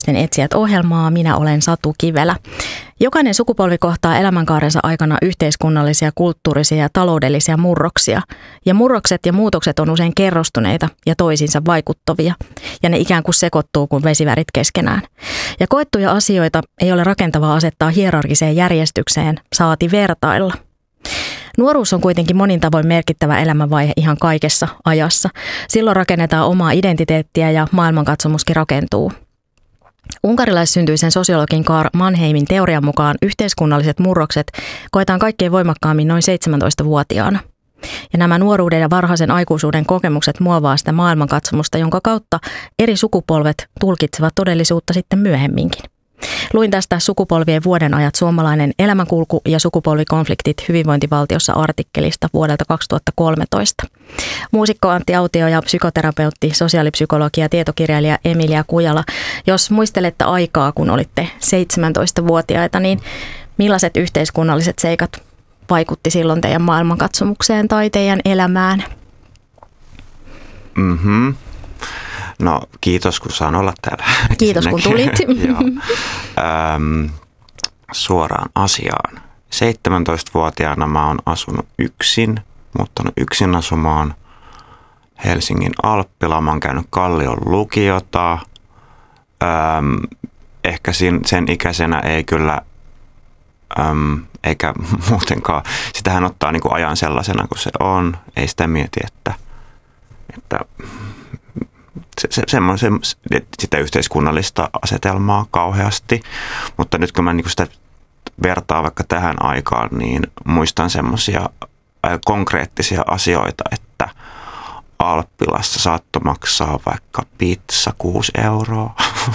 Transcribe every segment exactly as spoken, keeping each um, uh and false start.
Sen etsijät ohjelmaa. Minä olen Satu Kivelä. Jokainen sukupolvi kohtaa elämänkaarensa aikana yhteiskunnallisia, kulttuurisia ja taloudellisia murroksia. Ja murrokset ja muutokset on usein kerrostuneita ja toisiinsa vaikuttavia. Ja ne ikään kuin sekoittuu kuin vesivärit keskenään. Ja koettuja asioita ei ole rakentavaa asettaa hierarkiseen järjestykseen, saati vertailla. Nuoruus on kuitenkin monin tavoin merkittävä elämänvaihe ihan kaikessa ajassa. Silloin rakennetaan omaa identiteettiä ja maailmankatsomuskin rakentuu. Unkarilaissyntyisen sosiologin Karl Mannheimin teorian mukaan yhteiskunnalliset murrokset koetaan kaikkein voimakkaammin noin seitsemäntoistavuotiaana. Ja nämä nuoruuden ja varhaisen aikuisuuden kokemukset muovaa sitä maailmankatsomusta, jonka kautta eri sukupolvet tulkitsevat todellisuutta sitten myöhemminkin. Luin tästä Sukupolvien vuodenajat suomalainen elämänkulku ja sukupolvikonfliktit hyvinvointivaltiossa -artikkelista vuodelta kaksituhattakolmetoista. Muusikko Antti Autio ja psykoterapeutti, sosiaalipsykologi ja tietokirjailija Emilia Kujala, jos muistelette aikaa, kun olitte seitsemäntoistavuotiaita, niin millaiset yhteiskunnalliset seikat vaikutti silloin teidän maailmankatsomukseen tai teidän elämään? Mhm. No kiitos, kun saan olla täällä. Kiitos, kun tulit. Öm, suoraan asiaan. seitsemäntoistavuotiaana mä oon asunut yksin, muuttanut yksin asumaan Helsingin Alppila. Mä oon käynyt Kallion lukiota. Öm, ehkä sen, sen ikäisenä ei kyllä, öm, eikä muutenkaan, sitähän ottaa niin kuin ajan sellaisena kuin se on. Ei sitä mieti, että... että Se, se, semmoisen, sitä yhteiskunnallista asetelmaa kauheasti, mutta nyt kun mä niin sitä vertaan vaikka tähän aikaan, niin muistan semmoisia konkreettisia asioita, että Alppilassa saattoi maksaa vaikka pizza kuusi euroa.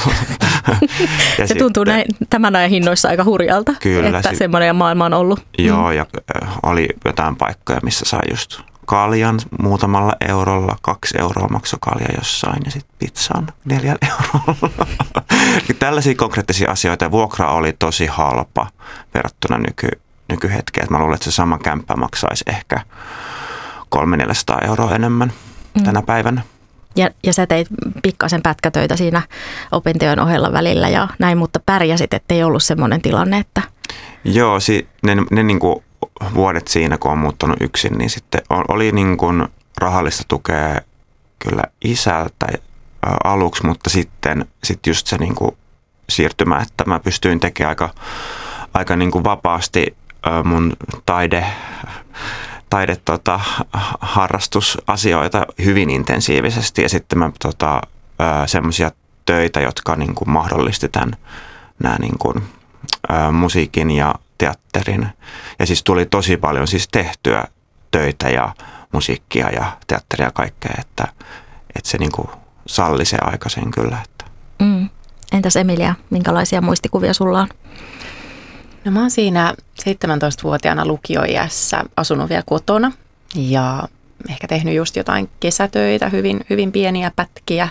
Se sitten, tuntuu näin, tämän ajan hinnoissa aika hurjalta, kyllä, että semmoinen maailma on ollut. Joo, ja oli jotain paikkoja, missä sai just kaljan muutamalla eurolla, kaksi euroa maksoi kalja jossain ja sitten pizzan neljällä eurolla. Tällaisia konkreettisia asioita. Vuokra oli tosi halpa verrattuna nyky, nykyhetkeen. Mä luulen, että se sama kämppä maksaisi ehkä kolme neljäsataa euroa enemmän mm. tänä päivänä. Ja, ja sä teit pikkasen pätkätöitä siinä opintojen ohella välillä ja näin, mutta pärjäsit, ettei ollut semmoinen tilanne, että... Joo, si, ne, ne niin kuin vuodet siinä, kun on muuttanut yksin, niin sitten oli niin kuin rahallista tukea kyllä isältä aluksi, mutta sitten sit just se niin kuin siirtymä, että mä pystyin tekemään aika, aika niin kuin vapaasti mun taide, taide tota, harrastusasioita hyvin intensiivisesti ja sitten mä tota, semmoisia töitä, jotka niin kuin mahdollisti tämän nämä niin kuin, ä, musiikin ja teatterin. Ja siis tuli tosi paljon siis tehtyä töitä ja musiikkia ja teatteria ja kaikkea, että, että se niin kuin salli se aika sen kyllä. Että. Mm. Entäs Emilia, minkälaisia muistikuvia sulla on? No mä oon siinä seitsemäntoistavuotiaana lukioiässä asunut vielä kotona ja ehkä tehnyt just jotain kesätöitä, hyvin, hyvin pieniä pätkiä,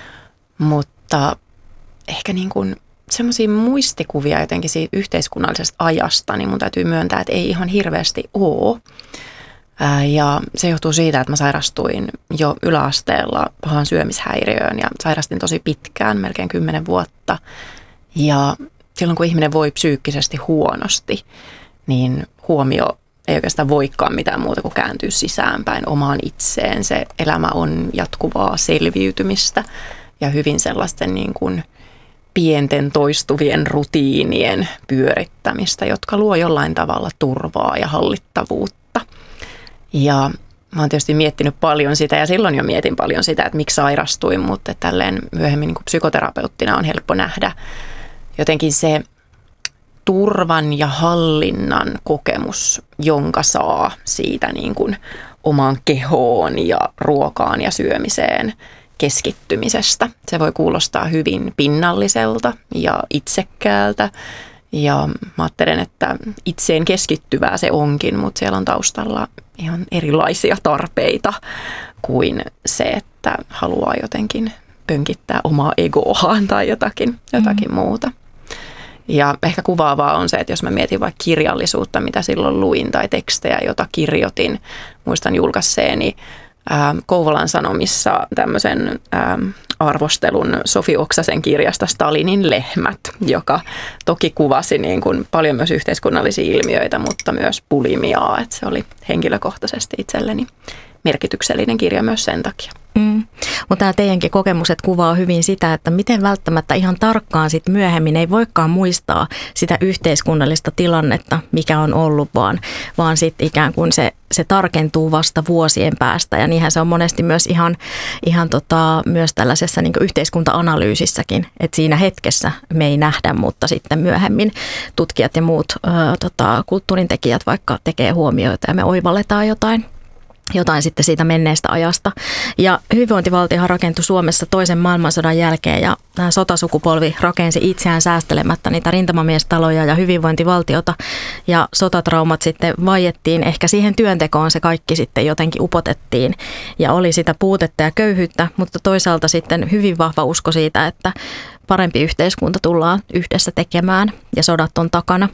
mutta ehkä niin kuin semmoisia muistikuvia jotenkin siitä yhteiskunnallisesta ajasta, niin mun täytyy myöntää, että ei ihan hirveästi ole. Ja se johtuu siitä, että mä sairastuin jo yläasteella pahaan syömishäiriöön ja sairastin tosi pitkään, melkein kymmenen vuotta. Ja silloin kun ihminen voi psyykkisesti huonosti, niin huomio ei oikeastaan voikaan mitään muuta kuin kääntyä sisäänpäin omaan itseen. Se elämä on jatkuvaa selviytymistä ja hyvin sellaisten niin kuin pienten toistuvien rutiinien pyörittämistä, jotka luo jollain tavalla turvaa ja hallittavuutta. Ja mä oon tietysti miettinyt paljon sitä ja silloin jo mietin paljon sitä, että miksi sairastuin, mutta tälleen myöhemmin niin kuin psykoterapeuttina on helppo nähdä jotenkin se turvan ja hallinnan kokemus, jonka saa siitä niin kuin omaan kehoon ja ruokaan ja syömiseen keskittymisestä. Se voi kuulostaa hyvin pinnalliselta ja itsekkäältä ja mä ajattelen, että itseen keskittyvää se onkin, mutta siellä on taustalla ihan erilaisia tarpeita kuin se, että haluaa jotenkin pönkittää omaa egoaan tai jotakin, jotakin mm. muuta. Ja ehkä kuvaavaa on se, että jos mä mietin vaikka kirjallisuutta, mitä silloin luin tai tekstejä, jota kirjoitin, muistan julkaisseeni ää, Kouvolan Sanomissa tämmöisen ää, arvostelun Sofi Oksasen kirjasta Stalinin lehmät, joka toki kuvasi niin kuin paljon myös yhteiskunnallisia ilmiöitä, mutta myös bulimiaa. Että se oli henkilökohtaisesti itselleni merkityksellinen kirja myös sen takia. Mm. Mutta nämä teidänkin kokemukset kuvaa hyvin sitä, että miten välttämättä ihan tarkkaan sit myöhemmin ei voikaan muistaa sitä yhteiskunnallista tilannetta, mikä on ollut, vaan, vaan sitten ikään kuin se, se tarkentuu vasta vuosien päästä. Ja niinhän se on monesti myös ihan, ihan tota, myös tällaisessa niin kuin yhteiskunta-analyysissäkin, että siinä hetkessä me ei nähdä, mutta sitten myöhemmin tutkijat ja muut ö, tota, kulttuurintekijät vaikka tekee huomioita ja me oivalletaan jotain. jotain sitten siitä menneestä ajasta. Ja hyvinvointivaltiohan rakentui Suomessa toisen maailmansodan jälkeen ja tämä sotasukupolvi rakensi itseään säästelemättä niitä rintamamiestaloja ja hyvinvointivaltiota ja sotatraumat sitten vaiettiin. Ehkä siihen työntekoon se kaikki sitten jotenkin upotettiin ja oli sitä puutetta ja köyhyyttä, mutta toisaalta sitten hyvin vahva usko siitä, että parempi yhteiskunta tullaan yhdessä tekemään ja sodat on takana.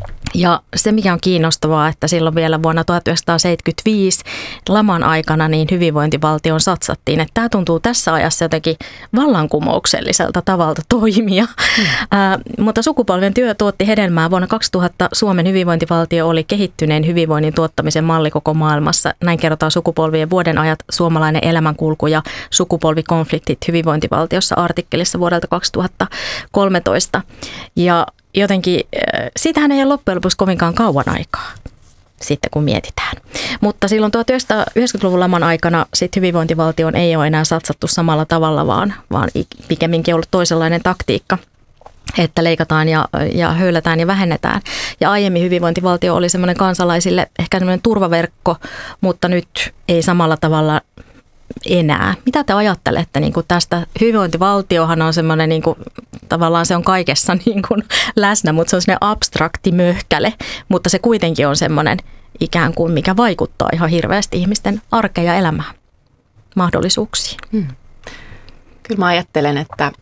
Ja se, mikä on kiinnostavaa, että silloin vielä vuonna tuhatyhdeksänsataaseitsemänkymmentäviisi laman aikana niin hyvinvointivaltioon satsattiin. Että tämä tuntuu tässä ajassa jotenkin vallankumoukselliselta tavalta toimia. Mm. Ää, mutta sukupolven työ tuotti hedelmää. Vuonna kaksituhatta Suomen hyvinvointivaltio oli kehittyneen hyvinvoinnin tuottamisen malli koko maailmassa. Näin kerrotaan Sukupolvien vuoden ajat suomalainen elämänkulku ja sukupolvikonfliktit hyvinvointivaltiossa artikkelissa vuodelta kaksituhattakolmetoista. Ja jotenkin, siitähän ei ole loppujen lopuksi kovinkaan kauan aikaa, sitten kun mietitään. Mutta silloin tuhatyhdeksänsataayhdeksänkymmentäluvun laman aikana sit hyvinvointivaltioon ei ole enää satsattu samalla tavalla, vaan, vaan pikemminkin ollut toisenlainen taktiikka, että leikataan ja, ja höylätään ja vähennetään. Ja aiemmin hyvinvointivaltio oli semmoinen kansalaisille ehkä semmoinen turvaverkko, mutta nyt ei samalla tavalla enää. Mitä te ajattelette niin kuin tästä? Hyvinvointivaltiohan on semmoinen, niin kuin, tavallaan se on kaikessa niin kuin läsnä, mutta se on semmoinen abstrakti möhkäle, mutta se kuitenkin on semmoinen ikään kuin, mikä vaikuttaa ihan hirveästi ihmisten arkeen ja elämään, mahdollisuuksiin. Hmm. Kyllä mä ajattelen, että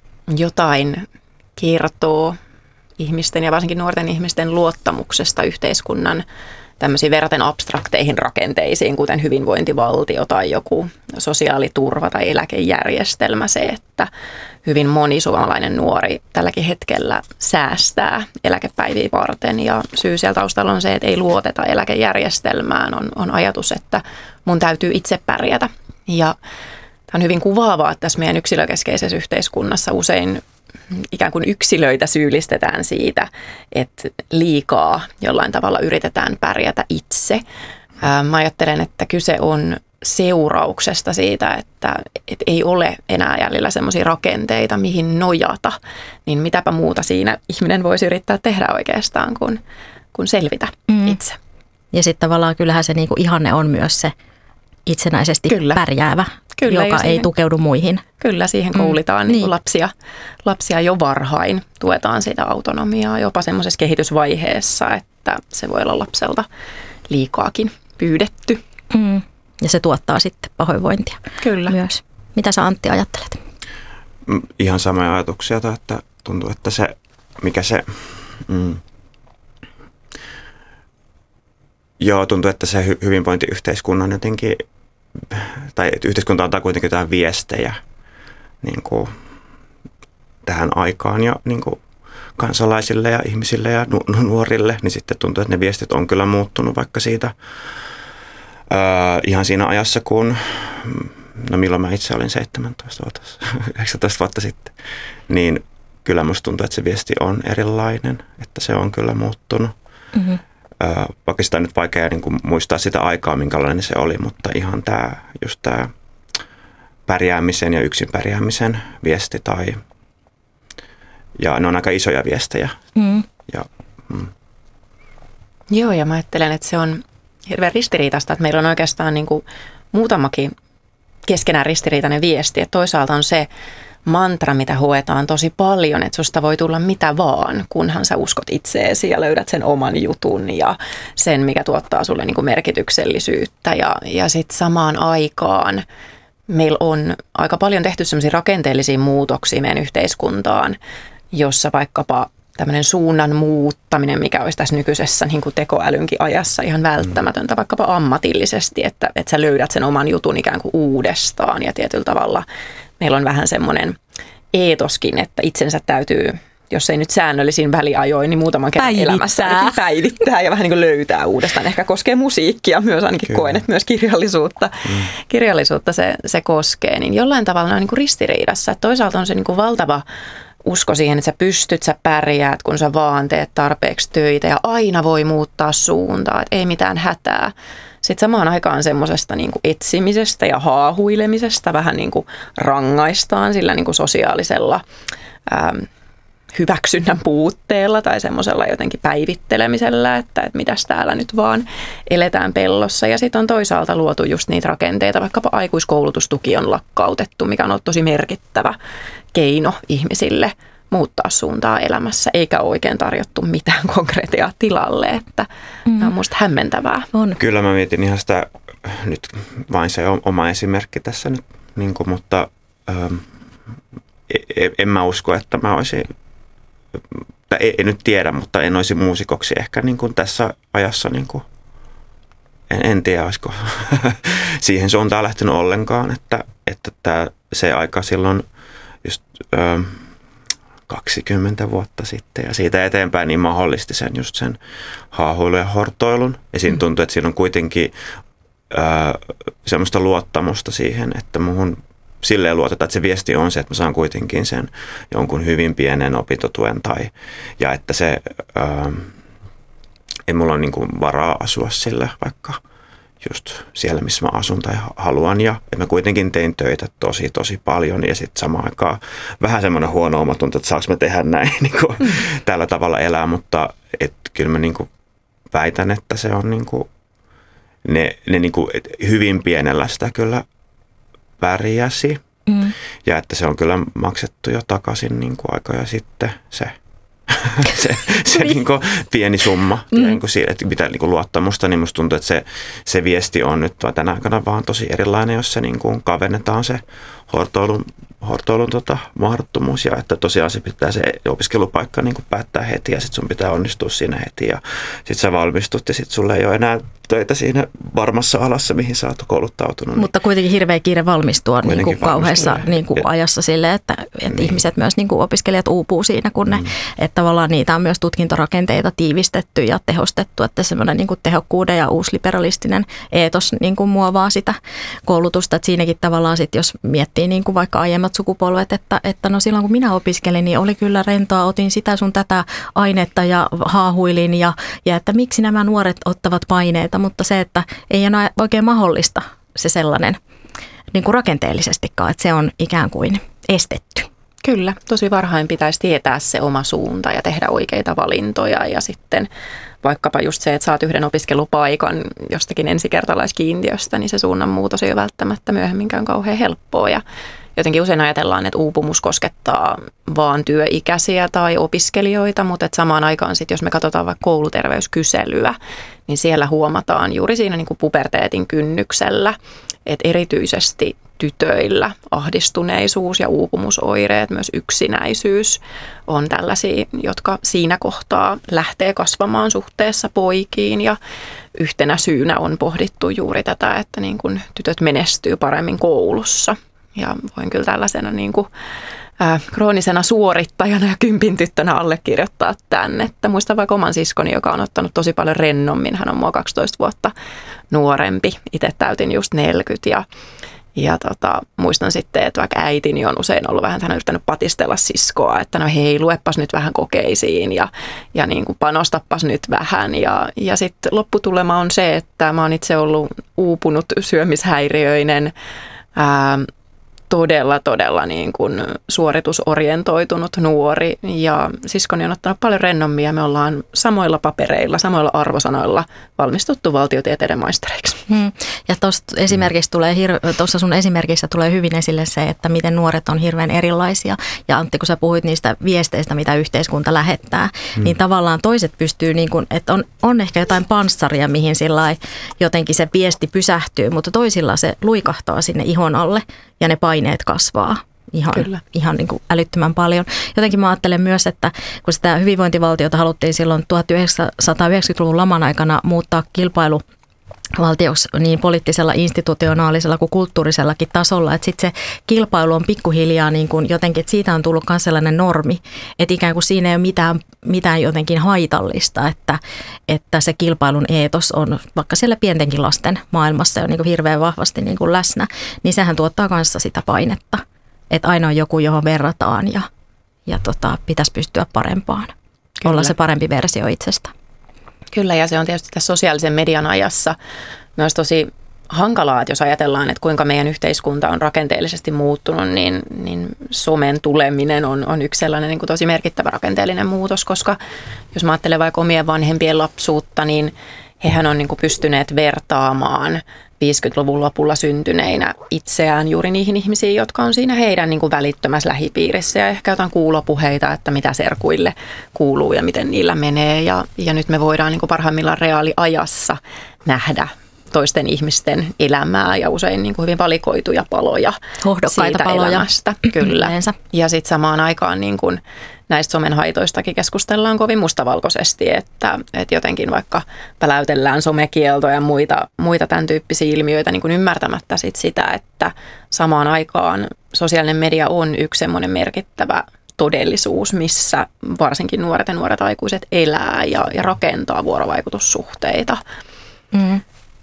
jotain kertoo ihmisten ja varsinkin nuorten ihmisten luottamuksesta yhteiskunnan tämmöisiin verraten abstrakteihin rakenteisiin, kuten hyvinvointivaltio tai joku sosiaaliturva tai eläkejärjestelmä, se, että hyvin moni suomalainen nuori tälläkin hetkellä säästää eläkepäiviä varten ja syy siellä taustalla on se, että ei luoteta eläkejärjestelmään, on, on ajatus, että mun täytyy itse pärjätä. Ja tämä on hyvin kuvaavaa, että tässä meidän yksilökeskeisessä yhteiskunnassa usein ikään kuin yksilöitä syyllistetään siitä, että liikaa jollain tavalla yritetään pärjätä itse. Mä ajattelen, että kyse on seurauksesta siitä, että, että ei ole enää jäljellä semmoisia rakenteita, mihin nojata, niin mitäpä muuta siinä ihminen voisi yrittää tehdä oikeastaan kuin, kuin selvitä mm. itse. Ja sitten tavallaan kyllähän se niinku ihanne on myös se itsenäisesti Kyllä. pärjäävä, Kyllä, joka ei tukeudu muihin. Kyllä, siihen koulitaan mm, niin. lapsia, lapsia jo varhain. Tuetaan sitä autonomiaa jopa semmoisessa kehitysvaiheessa, että se voi olla lapselta liikaakin pyydetty. Mm. Ja se tuottaa sitten pahoinvointia Kyllä. myös. Mitä sä Antti ajattelet? Ihan samoja ajatuksia, että tuntuu, että se, mikä se... Mm, Joo, tuntuu, että se hyvinvointiyhteiskunnan jotenkin, tai yhteiskunta antaa kuitenkin jotain viestejä niin kuin tähän aikaan ja niin kuin kansalaisille ja ihmisille ja nu- nuorille, niin sitten tuntuu, että ne viestit on kyllä muuttunut vaikka siitä ää, ihan siinä ajassa, kun, no milloin mä itse olin seitsemäntoista vuotta, yhdeksäntoista vuotta sitten, niin kyllä musta tuntuu, että se viesti on erilainen, että se on kyllä muuttunut. Mm-hmm. Vaikka sitä on nyt vaikea niin kuin muistaa sitä aikaa, minkälainen se oli, mutta ihan tämä, just tämä pärjäämisen ja yksin pärjäämisen viesti tai, ja ne on aika isoja viestejä. Mm. Ja, mm. Joo, ja mä ajattelen, että se on hirveän ristiriitaista, että meillä on oikeastaan niin kuin muutamakin keskenään ristiriitainen viesti, että toisaalta on se mantra, mitä hoetaan tosi paljon, että susta voi tulla mitä vaan, kunhan sä uskot itseesi ja löydät sen oman jutun ja sen, mikä tuottaa sulle niin kuin merkityksellisyyttä. Ja, ja sitten samaan aikaan meillä on aika paljon tehty sellaisia rakenteellisia muutoksia meidän yhteiskuntaan, jossa vaikkapa tämmöinen suunnan muuttaminen, mikä olisi tässä nykyisessä niin kuin tekoälynkin ajassa ihan välttämätöntä, vaikkapa ammatillisesti, että, että sä löydät sen oman jutun ikään kuin uudestaan ja tietyllä tavalla meillä on vähän semmoinen eetoskin, että itsensä täytyy, jos ei nyt säännöllisin väliajoin, niin muutaman kerran päivittää. elämässä päivittää ja vähän niin kuin löytää uudestaan. Ehkä koskee musiikkia myös, ainakin Kyllä. koen, että myös kirjallisuutta, mm. kirjallisuutta se, se koskee. Niin jollain tavalla ne on niin kuin ristiriidassa. Että toisaalta on se niin kuin valtava usko siihen, että sä pystyt, sä pärjäät, kun sä vaan teet tarpeeksi töitä ja aina voi muuttaa suuntaa, että ei mitään hätää. Sitten samaan aikaan semmoisesta niin kuin etsimisestä ja haahuilemisesta vähän niin kuin rangaistaan sillä niin kuin sosiaalisella ähm, hyväksynnän puutteella tai semmoisella jotenkin päivittelemisellä, että, että mitäs täällä nyt vaan eletään pellossa. Ja sitten on toisaalta luotu just niitä rakenteita, vaikkapa aikuiskoulutustuki on lakkautettu, mikä on ollut tosi merkittävä keino ihmisille muuttaa suuntaa elämässä, eikä oikein tarjottu mitään konkreettia tilalle, että mm. on musta hämmentävää. On. Kyllä mä mietin ihan sitä, nyt vain se oma esimerkki tässä nyt, niin kuin, mutta ähm, en mä usko, että mä olisin, tai en nyt tiedä, mutta en olisi muusikoksi ehkä niin kuin tässä ajassa, niin kuin, en, en tiedä, olisiko siihen suuntaan lähtenyt ollenkaan, että, että tämä, se aika silloin just ähm, kaksikymmentä vuotta sitten ja siitä eteenpäin niin mahdollisti sen just sen haahuilun ja hortoilun. Ja siinä tuntui, että siinä on kuitenkin ää, semmoista luottamusta siihen, että muhun silleen luotetaan, että se viesti on se, että mä saan kuitenkin sen jonkun hyvin pienen opintotuen tai, ja että se, ää, ei mulla ole niin kuin varaa asua sillä vaikka just siellä, missä mä asun tai haluan. Ja mä kuitenkin tein töitä tosi, tosi paljon ja sitten samaan aikaan vähän semmoinen huono omatunto, että saanko mä tehdä näin niin kuin, mm. tällä tavalla elää. Mutta et, kyllä mä niin kuin väitän, että se on niin kuin, ne, ne niin kuin, hyvin pienellä sitä kyllä pärjäsi. Mm. Ja että se on kyllä maksettu jo takaisin niin kuin aikoja sitten se. se se niin kuin pieni summa, mm. ja niin kuin siitä, että pitää niin kuin luottamusta, niin musta tuntuu, että se, se viesti on nyt tänä aikana vaan tosi erilainen, jos se niin kuin kavennetaan se hortoilun, hortoilun tota, mahdottomuus, ja että tosiaan se pitää se opiskelupaikka niin kuin päättää heti, ja sitten sun pitää onnistua siinä heti, ja sitten sä valmistut, ja sitten sulle ei ole enää töitä siinä varmassa alassa, mihin sä oot kouluttautunut. Mutta kuitenkin hirveä kiire valmistua niin kuin kauheassa niin kuin ajassa sille, että, että niin. ihmiset myös niin kuin opiskelijat uupuu siinä, kun ne, mm. että tavallaan niitä on myös tutkintorakenteita tiivistetty ja tehostettu, että semmoinen niin kuin tehokkuuden ja uusliberalistinen eetos niin kuin muovaa sitä koulutusta, että siinäkin tavallaan sitten, jos miettii niin kuin vaikka aiemmat sukupolvet, että, että no silloin kun minä opiskelin, niin oli kyllä rentoa, otin sitä sun tätä ainetta ja haahuilin ja, ja että miksi nämä nuoret ottavat paineita, mutta se, että ei enää oikein mahdollista se sellainen niin kuin rakenteellisestikaan, että se on ikään kuin estetty. Kyllä, tosi varhain pitäisi tietää se oma suunta ja tehdä oikeita valintoja ja sitten vaikkapa just se, että saat yhden opiskelupaikan jostakin ensikertalaiskiintiöstä, niin se suunnan muutos ei ole välttämättä myöhemminkään kauhean helppoa ja jotenkin usein ajatellaan, että uupumus koskettaa vaan työikäisiä tai opiskelijoita, mutta että samaan aikaan sitten, jos me katsotaan vaikka kouluterveyskyselyä, niin siellä huomataan juuri siinä niin kuin puberteetin kynnyksellä, että erityisesti tytöillä ahdistuneisuus ja uupumusoireet, myös yksinäisyys on tällaisia, jotka siinä kohtaa lähtee kasvamaan suhteessa poikiin ja yhtenä syynä on pohdittu juuri tätä, että niin kuin tytöt menestyy paremmin koulussa. Ja voin kyllä tällaisena niin kuin, ää, kroonisena suorittajana ja kympin tyttönä allekirjoittaa tämän. Että muistan vaikka oman siskoni, joka on ottanut tosi paljon rennommin. Hän on mua kaksitoista vuotta nuorempi. Itse täytin just neljäkymmentä ja, ja tota, muistan sitten, että vaikka äitini on usein ollut vähän, hän on yrittänyt patistella siskoa, että no hei, luepas nyt vähän kokeisiin ja, ja niin kuin panostappas nyt vähän. Ja, ja sitten lopputulema on se, että mä oon itse ollut uupunut syömishäiriöinen, ää, todella, todella niin kuin suoritusorientoitunut nuori ja siskoni on ottanut paljon rennommin ja me ollaan samoilla papereilla, samoilla arvosanoilla valmistuttu valtiotieteiden maistereiksi. Hmm. Ja tuossa esimerkiksi tulee, tuossa sun esimerkissä tulee hyvin esille se, että miten nuoret on hirveän erilaisia ja Antti, kun sä puhuit niistä viesteistä, mitä yhteiskunta lähettää, hmm. niin tavallaan toiset pystyy, niin kuin, että on, on ehkä jotain panssaria, mihin sillai jotenkin se viesti pysähtyy, mutta toisilla se luikahtaa sinne ihon alle ja ne paineet kasvaa. ihan, ihan niin kuin älyttömän paljon. Jotenkin mä ajattelen myös, että kun sitä hyvinvointivaltiota haluttiin silloin tuhatyhdeksänsataayhdeksänkymmentäluvun laman aikana muuttaa kilpailu valtioksi niin poliittisella, institutionaalisella kuin kulttuurisellakin tasolla, että sitten se kilpailu on pikkuhiljaa niin kuin jotenkin, että siitä on tullut myös sellainen normi, että ikään kuin siinä ei ole mitään, mitään jotenkin haitallista, että, että se kilpailun eetos on vaikka siellä pientenkin lasten maailmassa jo niin kuin hirveän vahvasti niin kuin läsnä, niin sehän tuottaa kanssa sitä painetta, että aina on joku, johon verrataan ja, ja tota, pitäisi pystyä parempaan, Kyllä. olla se parempi versio itsestä. Kyllä, ja se on tietysti tässä sosiaalisen median ajassa myös tosi hankalaa, että jos ajatellaan, että kuinka meidän yhteiskunta on rakenteellisesti muuttunut, niin, niin somen tuleminen on, on yksi sellainen niin kuin tosi merkittävä rakenteellinen muutos, koska jos mä ajattelen vaikka omien vanhempien lapsuutta, niin hehän on niin kuin pystyneet vertaamaan viisikymmentäluvun lopulla syntyneinä itseään juuri niihin ihmisiin, jotka on siinä heidän niin kuin välittömässä lähipiirissä ja ehkä jotain kuulopuheita, että mitä serkuille kuuluu ja miten niillä menee. Ja, ja nyt me voidaan niin kuin parhaimmillaan reaaliajassa nähdä toisten ihmisten elämää ja usein niin kuin hyvin valikoituja paloja Hohdokkaita siitä paloja. elämästä. Kyllä. Ja sitten samaan aikaan niin kuin näistä somen haitoistakin keskustellaan kovin mustavalkoisesti, että, että jotenkin vaikka päläytellään somekieltoja ja muita, muita tämän tyyppisiä ilmiöitä niin kuin ymmärtämättä sit sitä, että samaan aikaan sosiaalinen media on yksi semmoinen merkittävä todellisuus, missä varsinkin nuoret ja nuoret aikuiset elää ja, ja rakentaa vuorovaikutussuhteita. Mm.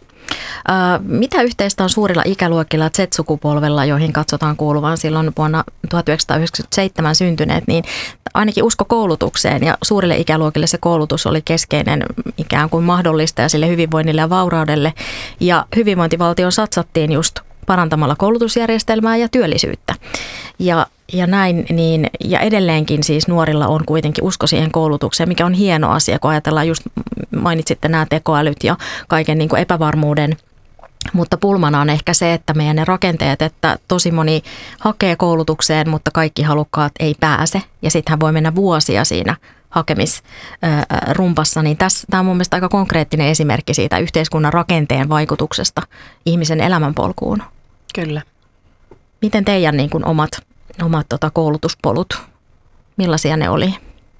Mitä yhteistä on suurilla ikäluokilla Z-sukupolvella, joihin katsotaan kuuluvan silloin vuonna tuhatyhdeksänsataayhdeksänkymmentäseitsemän syntyneet, niin ainakin usko koulutukseen ja suurille ikäluokille se koulutus oli keskeinen ikään kuin mahdollistaja sille hyvinvoinnille ja vauraudelle. Ja hyvinvointivaltioon satsattiin just parantamalla koulutusjärjestelmää ja työllisyyttä. Ja, ja näin, niin, ja edelleenkin siis nuorilla on kuitenkin usko siihen koulutukseen, mikä on hieno asia, kun ajatellaan just mainitsitte nämä tekoälyt ja kaiken niin kuin epävarmuuden. Mutta pulmana on ehkä se, että meidän ne rakenteet, että tosi moni hakee koulutukseen, mutta kaikki halukkaat ei pääse. Ja sittenhän voi mennä vuosia siinä hakemisrumpassa. Niin tässä, tämä on mun mielestä aika konkreettinen esimerkki siitä yhteiskunnan rakenteen vaikutuksesta ihmisen elämänpolkuun. Kyllä. Miten teidän niin kuin omat, omat tota, koulutuspolut, millaisia ne oli?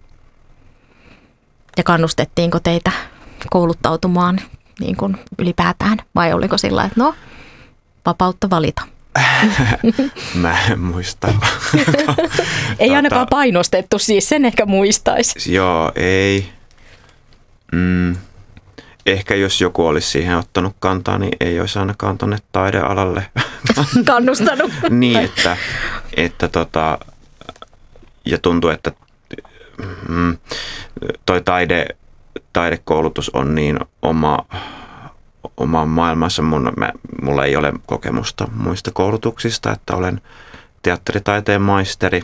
Ja kannustettiinko teitä kouluttautumaan niin kuin ylipäätään? Vai oliko sillä, että no, vapautta valita? Mä en muista. Ei ainakaan painostettu, siis sen ehkä muistaisi. Joo, ei. Mm. Ehkä jos joku olisi siihen ottanut kantaa, niin ei olisi ainakaan tuonne taidealalle kannustanut. Niin, että, että tota, ja tuntuu, että mm, toi taide, taidekoulutus on niin oma, oma maailmassa. Mun, mä, mulla ei ole kokemusta muista koulutuksista, että olen teatteritaiteen maisteri.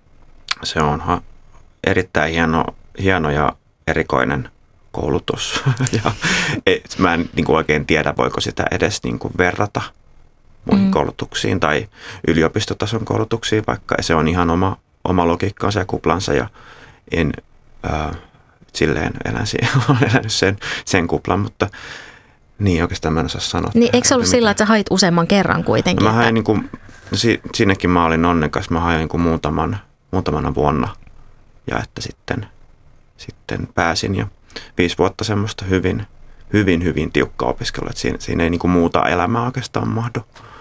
Se on ha, erittäin hieno, hieno ja erikoinen koulutus. Ja et, mä en niin kuin oikein tiedä, voiko sitä edes niin kuin verrata muihin mm. koulutuksiin tai yliopistotason koulutuksiin, vaikka se on ihan oma, oma logiikkansa ja kuplansa ja en äh, silleen elän siihen, olen elänyt sen, sen kuplan, mutta niin oikeastaan mä en osaa sanoa. Niin, eikö se ollut sillä, että sä hait useamman kerran kuitenkin? Mä hain niin kuin, si, sinnekin mä olin onnekas, mä hain niin kuin muutaman, muutamana vuonna ja että sitten, sitten pääsin ja viisi vuotta semmoista hyvin, hyvin, hyvin tiukkaa opiskelua, että siinä, siinä ei niin kuin muuta elämää oikeastaan mahdu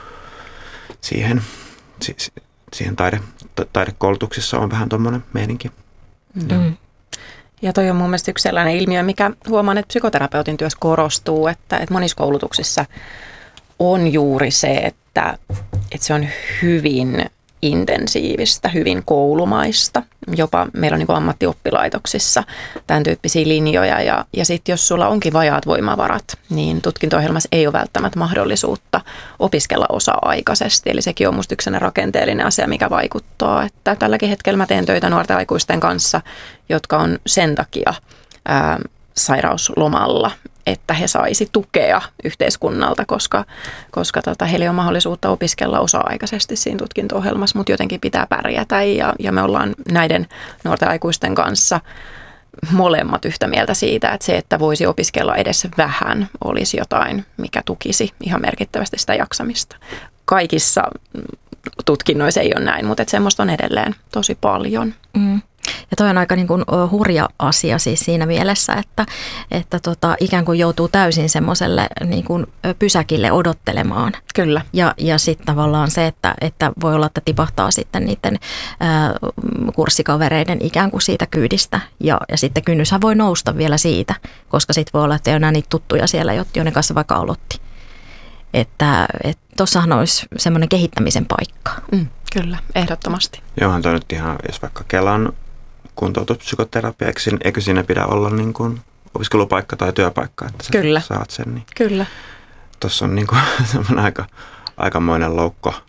siihen, si, siihen taide, taidekoulutuksissa on vähän tuommoinen meininki. Mm. Ja toi on mun mielestä yksi sellainen ilmiö, mikä huomaan, että psykoterapeutin työssä korostuu, että, että monissa koulutuksissa on juuri se, että, että se on hyvin intensiivistä, hyvin koulumaista. Jopa meillä on niin kuin ammattioppilaitoksissa tämän tyyppisiä linjoja. Ja, ja sitten jos sulla onkin vajaat voimavarat, niin tutkinto-ohjelmassa ei ole välttämättä mahdollisuutta opiskella osa-aikaisesti. Eli sekin on musta yksi rakenteellinen asia, mikä vaikuttaa. Että tälläkin hetkellä mä teen töitä nuorten aikuisten kanssa, jotka on sen takia ää, sairauslomalla, että he saisi tukea yhteiskunnalta, koska, koska tota, heillä on mahdollisuutta opiskella osa-aikaisesti siinä tutkinto-ohjelmassa, mutta jotenkin pitää pärjätä ja, ja me ollaan näiden nuorten aikuisten kanssa molemmat yhtä mieltä siitä, että se, että voisi opiskella edes vähän, olisi jotain, mikä tukisi ihan merkittävästi sitä jaksamista. kaikissa tutkinnoissa ei ole näin, mutta semmoista on edelleen tosi paljon. Mm. Ja toi on aika niin kuin hurja asia siis siinä mielessä, että, että tota, ikään kuin joutuu täysin semmoiselle niin kuin pysäkille odottelemaan. Kyllä. Ja, ja sitten tavallaan se, että, että voi olla, että tipahtaa sitten niiden ää, kurssikavereiden ikään kuin siitä kyydistä. Ja, ja sitten kynnyshän voi nousta vielä siitä, koska sitten voi olla, että ei ole enää niitä tuttuja siellä, joiden kanssa vaikka aloitti. Että tuossahan olisi semmoinen kehittämisen paikka. Mm, kyllä, ehdottomasti. Johan toi nyt ihan, jos vaikka Kelan kuntoutuspsykoterapia, eikö siinä pidä olla niin kuin opiskelupaikka tai työpaikka, että sä Kyllä. saat sen. Niin Kyllä. tuossa on niin kuin semmoinen aika, aikamoinen loukko